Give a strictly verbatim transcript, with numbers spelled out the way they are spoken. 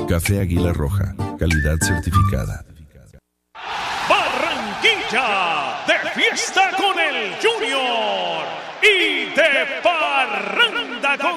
Café Águila Roja, calidad certificada. Barranquilla, de fiesta con el Junior y de parranda con